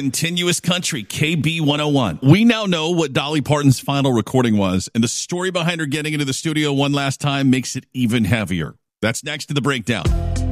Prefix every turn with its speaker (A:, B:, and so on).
A: continuous country, KB 101. We now know what Dolly Parton's final recording was, and the story behind her getting into the studio one last time makes it even heavier. That's next to the breakdown.